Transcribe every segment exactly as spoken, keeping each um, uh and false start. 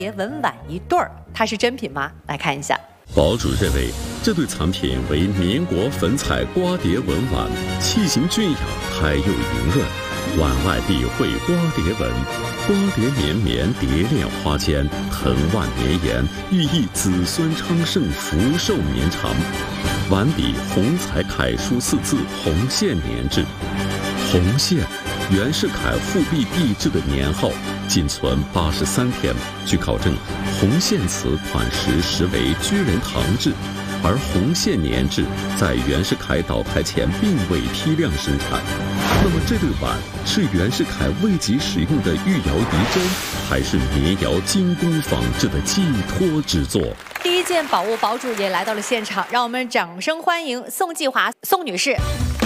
蝶纹碗一对儿，它是真品吗？来看一下。 堡主认为这对藏品为民国粉彩瓜蝶纹碗，器型俊雅，胎釉莹润，碗外壁绘瓜蝶纹，瓜蝶绵绵，蝶恋花间，藤蔓绵延，寓意子孙昌盛，福寿绵长。碗底红彩楷书四字“红线”年制，红线，袁世凯复辟帝制的年号，仅存八十三天。据考证，红线瓷款式实为居仁堂制，而红线年制在袁世凯倒台前并未批量生产。那么这对碗是袁世凯未及使用的御窑遗珍，还是民窑精工仿制的寄托之作？ 第一件宝物堡主也来到了现场，让我们掌声欢迎宋继华宋女士。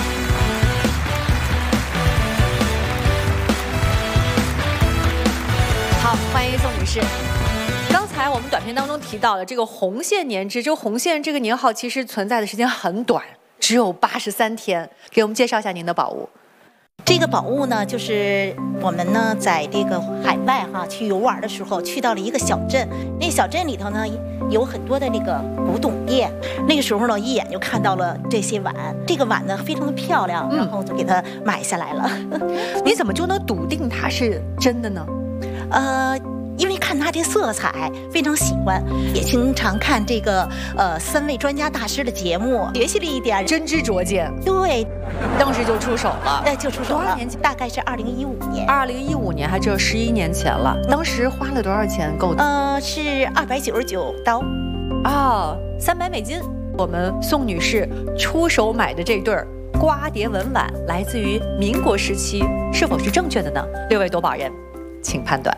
好，欢迎宋女士。刚才我们短片当中提到了这个红线年制，这个红线这个年号其实存在的时间很短，只有八十三天。给我们介绍一下您的宝物。 这个宝物呢，就是我们呢在这个海外哈去游玩的时候，去到了一个小镇。那小镇里头呢有很多的这个古董店。那个时候呢，一眼就看到了这些碗。这个碗呢非常的漂亮，然后就给它买下来了。 嗯、你怎么就能笃定它是真的呢？ 呃。因为看它这色彩非常喜欢，也经常看这个呃三位专家大师的节目，学习了一点真知灼见。 对， 当时就出手了， 哎，就出手了。 多少年前？ 大概是二零一五年。 二零一五年，还只有十一年前了。当时花了多少钱购的？ 呃，是二百九十九刀。 哦，三百美金。我们宋女士出手买的这对儿瓜蝶纹碗，来自于民国时期，是否是正确的呢？六位夺宝人，请判断。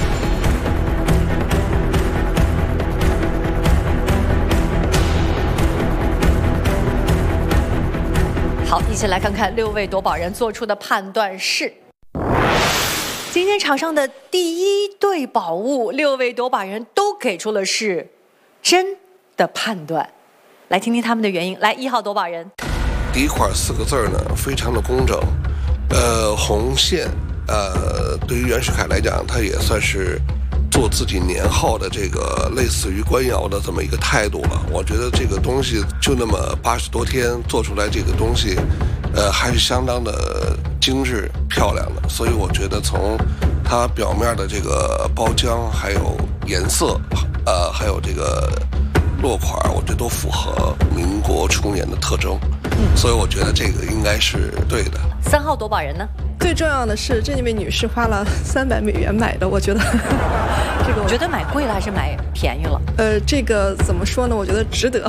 好，一起来看看六位夺宝人做出的判断是。今天场上的第一对宝物，六位夺宝人都给出了是真的判断。来听听他们的原因。来，一号夺宝人， 第一块四个字呢，非常的工整。呃，红线，呃，对于袁世凯来讲，他也算是做自己年号的这个类似于官窑的这么一个态度了。我觉得这个东西就那么八十多天做出来，这个东西，呃，还是相当的精致漂亮的。所以我觉得从它表面的这个包浆，还有颜色，呃，还有这个落款，我觉得都符合民国初年的特征。嗯，所以我觉得这个应该是对的。 三号夺宝人呢？ 最重要的是，这位女士花了三百美元买的，我觉得这个我觉得买贵了还是买便宜了？ 呃，这个怎么说呢？我觉得值得。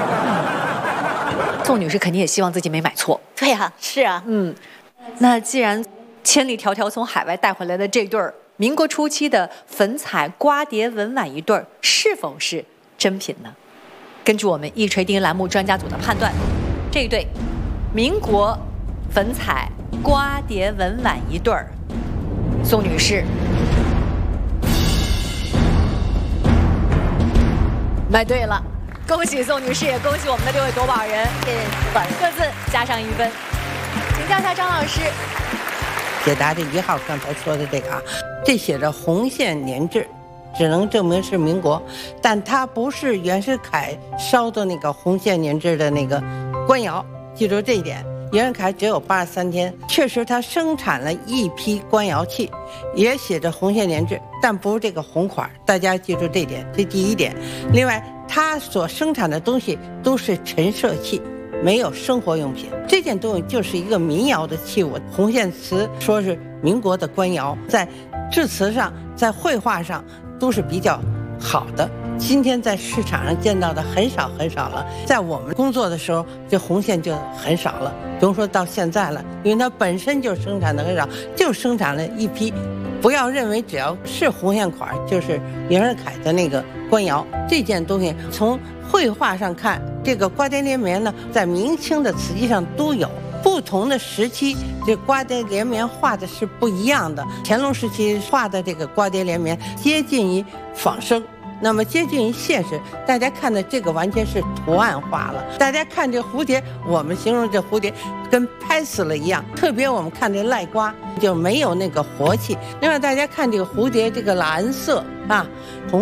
宋女士肯定也希望自己没买错。 对呀、啊，是啊， 嗯。那既然千里迢迢从海外带回来的这对儿民国初期的粉彩瓜蝶纹碗一对儿，是否是真品呢？根据我们一锤定音栏目专家组的判断，这一对民国粉彩瓜蝶纹碗一对儿，宋女士买对了，恭喜宋女士，也恭喜我们的六位夺宝人， 谢谢夺宝人， 各自加上一分。请教一下张老师， 解答这一号刚才说的这个啊，这写着红线年制，只能证明是民国，但它不是袁世凯烧的那个红线年制的那个官窑，记住这一点。袁世凯只有八十三天，确实他生产了一批官窑器，也写着红线年制，但不是这个红款，大家记住这一点，这第一点。另外，他所生产的东西都是陈设器，没有生活用品。这件东西就是一个民窑的器物，红线瓷说是民国的官窑，在制瓷上，在绘画上都是比较好的。今天在市场上见到的很少很少了，在我们工作的时候，这红线就很少了，不用说到现在了，因为它本身就生产的很少，就生产了一批。不要认为只要是红线款就是袁世凯的那个官窑。这件东西从绘画上看，这个瓜蝶连绵呢，在明清的瓷器上都有。不同的时期，这瓜蝶连绵画的是不一样的。乾隆时期画的这个瓜蝶连绵接近于仿生，那么接近于现实，大家看的这个完全是图案化了。大家看这蝴蝶，我们形容这蝴蝶跟拍死了一样，特别我们看这赖瓜就没有那个活气。另外大家看这个蝴蝶这个蓝色啊，红